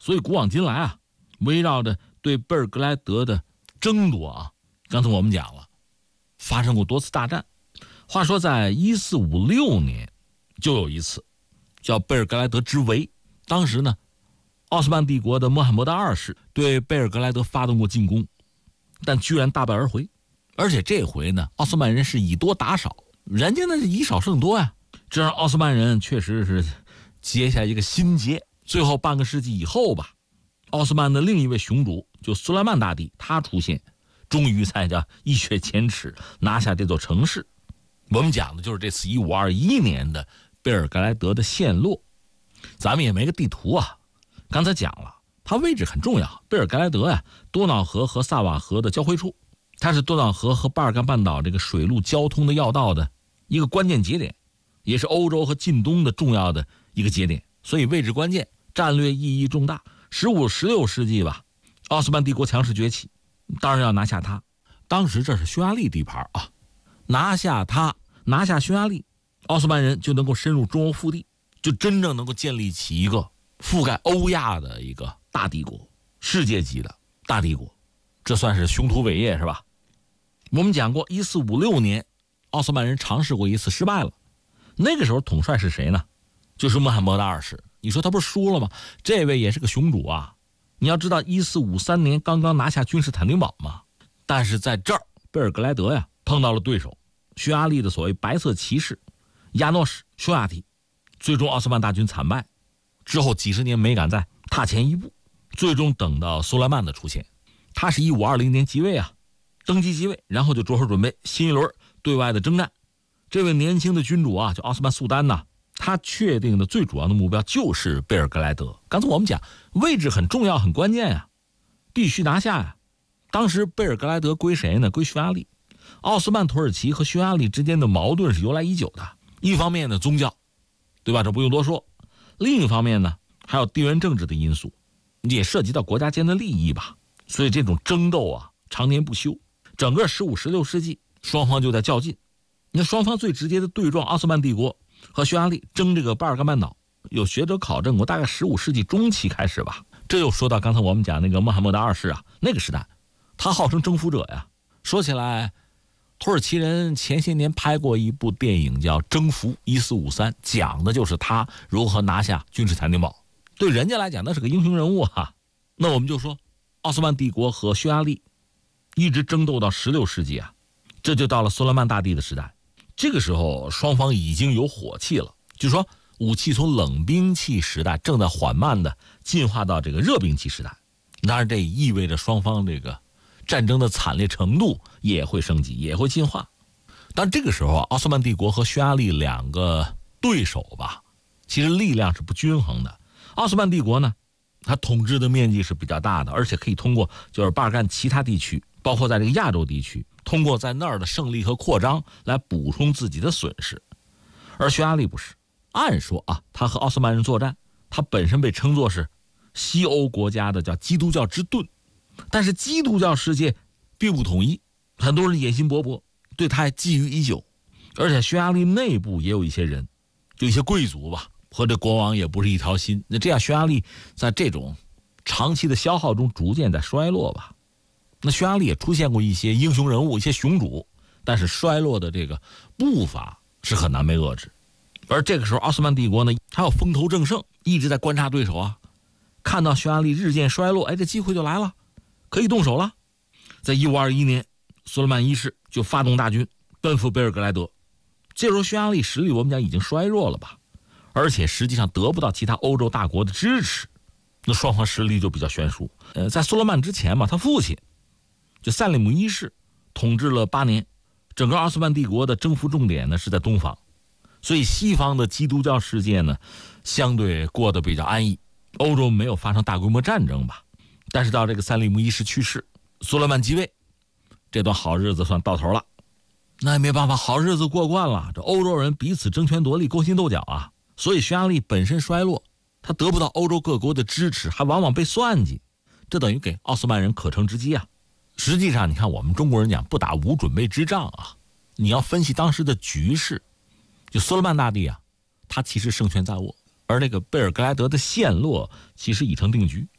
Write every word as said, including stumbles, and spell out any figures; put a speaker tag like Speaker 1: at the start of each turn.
Speaker 1: 所以古往今来啊，围绕着对贝尔格莱德的争夺啊，刚才我们讲了，发生过多次大战。话说在一四五六年就有一次叫贝尔格莱德之围，当时呢奥斯曼帝国的穆罕默德二世对贝尔格莱德发动过进攻，但居然大败而回。而且这回呢奥斯曼人是以多打少，人家那是以少胜多呀，这让奥斯曼人确实是结下一个心结。最后半个世纪以后吧，奥斯曼的另一位雄主就苏莱曼大帝他出现，终于才叫一雪前耻拿下这座城市。我们讲的就是这次一五二一年的贝尔格莱德的陷落。咱们也没个地图啊，刚才讲了它位置很重要，贝尔格莱德呀，多瑙河和萨瓦河的交汇处，它是多瑙河和巴尔干半岛这个水陆交通的要道的一个关键节点，也是欧洲和近东的重要的一个节点，所以位置关键，战略意义重大。十五、十六世纪吧，奥斯曼帝国强势崛起，当然要拿下它。当时这是匈牙利地盘啊，拿下它，拿下匈牙利，奥斯曼人就能够深入中欧腹地，就真正能够建立起一个覆盖欧亚的一个大帝国，世界级的大帝国，这算是雄图伟业是吧？我们讲过一四五六年奥斯曼人尝试过一次失败了，那个时候统帅是谁呢？就是穆罕默德二世。你说他不是输了吗？这位也是个雄主啊。你要知道一四五三年刚刚拿下君士坦丁堡嘛，但是在这儿贝尔格莱德呀碰到了对手匈牙利的所谓白色骑士亚诺什匈牙提，最终奥斯曼大军惨败，之后几十年没敢再踏前一步，最终等到苏莱曼的出现，他是一五二零年即位啊，登基即位，然后就着手准备新一轮对外的征战。这位年轻的君主啊，叫奥斯曼速丹呐，他确定的最主要的目标就是贝尔格莱德。刚才我们讲位置很重要很关键呀，必须拿下呀。当时贝尔格莱德归谁呢？归匈牙利。奥斯曼土耳其和匈牙利之间的矛盾是由来已久的，一方面呢宗教，对吧？这不用多说。另一方面呢还有地缘政治的因素，也涉及到国家间的利益吧。所以这种争斗啊常年不休，整个十五、十六世纪双方就在较劲。那双方最直接的对撞，奥斯曼帝国和匈牙利争这个巴尔干半岛，有学者考证过，大概十五世纪中期开始吧。这又说到刚才我们讲那个穆罕默德二世啊，那个时代他号称征服者呀。说起来土耳其人前些年拍过一部电影叫《征服一四五三》，讲的就是他如何拿下君士坦丁堡，对人家来讲那是个英雄人物啊。那我们就说奥斯曼帝国和匈牙利一直争斗到十六世纪啊，这就到了苏莱曼大帝的时代。这个时候双方已经有火气了，就是说武器从冷兵器时代正在缓慢的进化到这个热兵器时代。当然这意味着双方这个战争的惨烈程度也会升级，也会进化。但这个时候啊，奥斯曼帝国和匈牙利两个对手吧，其实力量是不均衡的。奥斯曼帝国呢，它统治的面积是比较大的，而且可以通过就是巴尔干其他地区，包括在这个亚洲地区，通过在那儿的胜利和扩张来补充自己的损失。而匈牙利不是，按说啊，他和奥斯曼人作战，他本身被称作是西欧国家的叫基督教之盾，但是基督教世界并不统一，很多人野心勃勃，对他还觊觎已久。而且匈牙利内部也有一些人，就一些贵族吧，和这国王也不是一条心。那这样匈牙利在这种长期的消耗中逐渐在衰落吧。那匈牙利也出现过一些英雄人物，一些雄主，但是衰落的这个步伐是很难被遏制。而这个时候奥斯曼帝国呢还有风头正盛，一直在观察对手啊，看到匈牙利日渐衰落，哎，这机会就来了，可以动手了。在一五二一年苏莱曼一世就发动大军奔赴贝尔格莱德。这时候匈牙利实力我们讲已经衰弱了吧，而且实际上得不到其他欧洲大国的支持，那双方实力就比较悬殊。呃，在苏莱曼之前嘛，他父亲就塞利姆一世统治了八年，整个奥斯曼帝国的征服重点呢是在东方，所以西方的基督教世界呢相对过得比较安逸，欧洲没有发生大规模战争吧。但是到这个塞利姆一世去世，苏莱曼即位，这段好日子算到头了。那也没办法，好日子过惯了，这欧洲人彼此争权夺利，勾心斗角啊，所以匈牙利本身衰落，他得不到欧洲各国的支持，还往往被算计，这等于给奥斯曼人可乘之机啊。实际上你看我们中国人讲不打无准备之仗啊，你要分析当时的局势，就苏莱曼大帝啊，他其实胜券在握，而那个贝尔格莱德的陷落其实已成定局。